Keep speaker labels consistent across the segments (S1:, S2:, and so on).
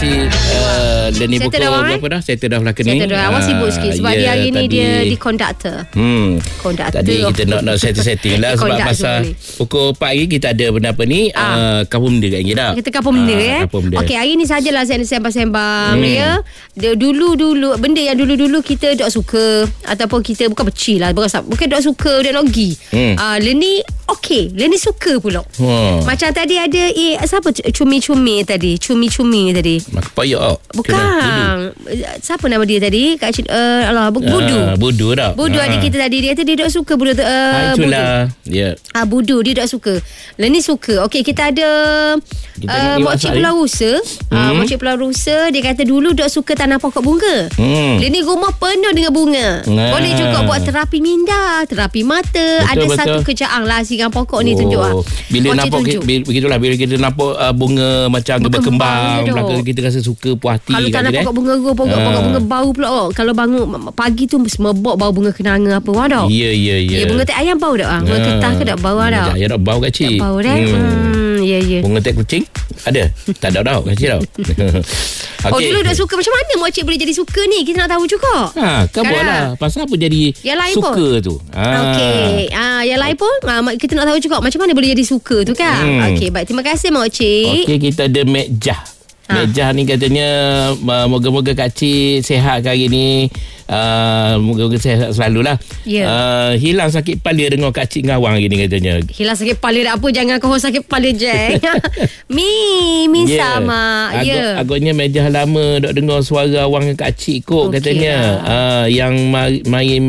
S1: kasih Leni pukul berapa dah? Settle dah belakang ni.
S2: Settle dah. Awak sibuk sikit sebab dia hari ni dia di konduktor.
S1: Tadi kita nak setting lah sebab pasal pukul 4 hari kita ada benda apa ni kampung benda kat kita.
S2: Kita kampung benda Okey, hari ni sajalah saya sembang-sembang ya. Dulu benda yang dulu kita tak suka ataupun kita bukan beci lah, bukan tak suka, dia nak pergi. Leni okey, Leni suka pula. Macam tadi ada siapa cumi-cumi tadi? Cumi-cumi tadi.
S1: Mak payah.
S2: Bukan. Siapa nama dia tadi? Kak Budu.
S1: Budu dah.
S2: Budu adik kita tadi, dia kata dia tak suka Budu.
S1: Itulah. Ya.
S2: Budu dia tak suka. Leni suka. Okey, kita ada Mokcik Pulau Rusa. Mokcik Pulau Rusa, dia kata dulu tak suka tanam pokok bunga. Leni rumah penuh dengan bunga. Boleh juga buat terapi minda, terapi mata. Ada satu kerjaan lah siram pokok ni tunjuk
S1: Bila nampak begitulah, bila kita nampak bunga macam berkembang belakang kita rasa suka, puas hati.
S2: Kalau tanam pokok bunga pokok bunga bau pula. Kalau bangun pagi tu semebok bau bunga kenanga apa dah.
S1: Ya.
S2: Bunga tak ayam bau dah. Bunga ketah ke tak bau dah.
S1: Ya dak bau kecil.
S2: Bau dah. Ya.
S1: Bunga teh kucing ada? Tak ada dah kecil dah.
S2: Okay. Dulu dah suka, macam mana Mokcik boleh jadi suka ni? Kita nak tahu juga.
S1: Kan buatlah. Pasal apa jadi suka tu?
S2: Okey. Yang lain pun kita nak tahu juga macam mana boleh jadi suka tu kan. Okey, baik, terima kasih Mokcik.
S1: Okey, kita ada Mejah. Mejah ni katanya moga-moga Kak Cik sihat hari ni. Moga-moga sihat selalulah. Hilang sakit kepala dengar Kak Cik ngawang hari ni katanya. Hilang sakit kepala tak apa, jangan kau sakit kepala je. Mi sama. Agaknya Mejah lama tak dengar suara awang Kak Cik kot katanya. Yang main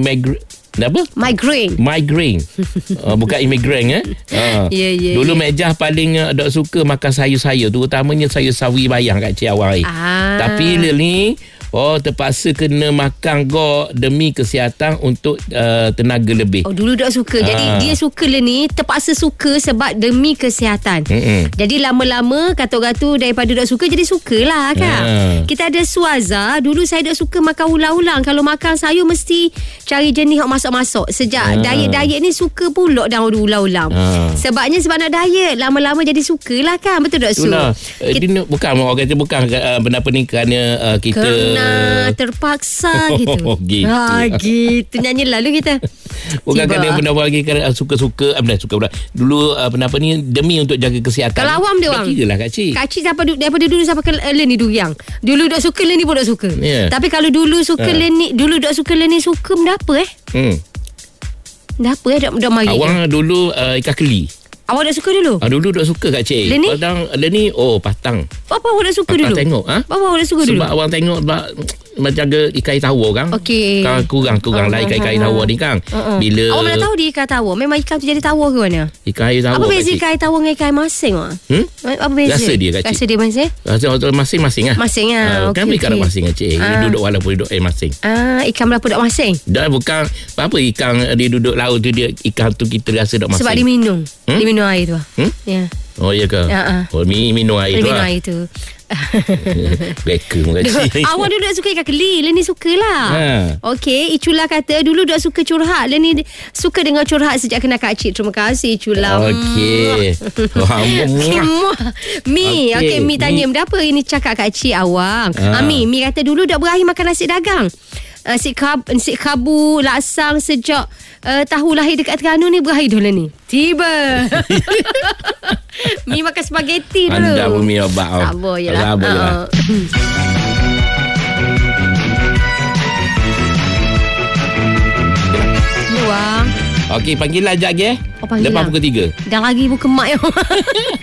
S1: migraine. Bukan immigrant Dulu Mejah paling tak suka makan sayur-sayur, terutamanya sayur sawi bayang Kak Cik awal. Tapi ni terpaksa kena makan demi kesihatan untuk tenaga lebih. Dulu tak suka. Jadi dia suka ni terpaksa suka sebab demi kesihatan. Jadi lama-lama kata-kata daripada tak suka jadi sukalah kan. Kita ada Suaza. Dulu saya tak suka makan ulang-ulang. Kalau makan sayur mesti cari jenis yang masak-masak. Sejak diet ni suka pula dah ulang-ulang. Sebab nak diet lama-lama jadi sukalah kan. Betul tak Su? Bukan orang kata bukan benda apa ni kerana kita terpaksa gitu. Gitu nyanyi lalu kita. Bukan kerana benda lagi kerana suka-suka suka pula. Dulu apa ni demi untuk jaga kesihatan. Kalau awam dia orang. Kiralah Kak Cik. Kak Cik daripada dulu sampai Leni duriang. Dulu dak suka Leni pun dak suka. Tapi kalau dulu suka Leni, dulu dak suka Leni suka benda apa Dah apa dah mari. Awang dulu ikan keli. Awak dah suka dulu? Dulu dah suka Kak Cik. Leni patang. Apa awak dah suka dulu? Tengok Apa awak dah suka dulu? Sebab awak tengok macam ikan tawar kan. Okey. Kurang lain ikan tawar ni kan. Bila awak mana tahu dia ikan tawar? Memang ikan tu jadi tawar ke mana? Ikan tawar. Apa beza ikan tawar dengan ikan masing? Apa beza? Rasa dia Kak Cik. Rasa dia masing? Rasa masing-masing lah. Masing lah. Kan ikan dak masing Kak Cik. Dia duduk walaupun duduk air masing. Ikan berapa dak masing? Dah bukan apa ikan dia duduk laut tu, dia ikan tu kita rasa dak masing. Sebab dia minum. Dia minum air tu. Ya. Oh iya ke? Minum air tu. Minum air tu. Beka mengaji. Awak dulu tak suka ikan keli, Leni sukalah. Okey, Icula kata dulu tak suka curhat, Leni suka dengar curhat sejak kenal Kak Cik. Terima kasih Icula. Okey. Okey, Mi tanya benda apa ini cakap Kak Cik awang. Mi kata dulu tak berakhir makan nasi dagang. Nasi kabu laksang sejak tahu lahir dekat Terengganu ni berakhir dah ni. Tiba. Mi makan spaghetti dulu. Anda pun Mi obat. Sabar je lah. Luang. Okey, panggil lah jap lagi. Lepas pukul 3. Dah lagi pukul mak.